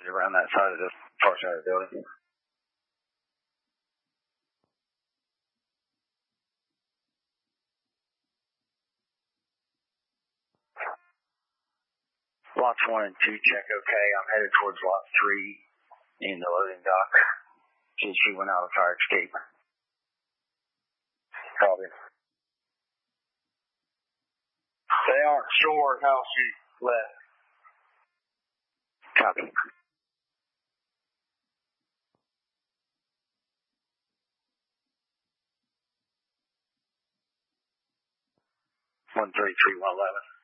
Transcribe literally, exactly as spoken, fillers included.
Around that side of the far side of the building. Lots one and two check okay. I'm headed towards lot three in the loading dock. Since she went out of fire escape. Copy. They aren't sure how she left. Copy. One three three one eleven.